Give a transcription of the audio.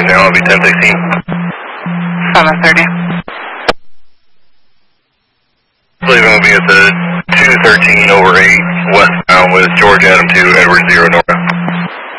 now, it'll be 1016. 730. I believe it will be at the 213 over 8 westbound with George Adam 2, Edward 0 north.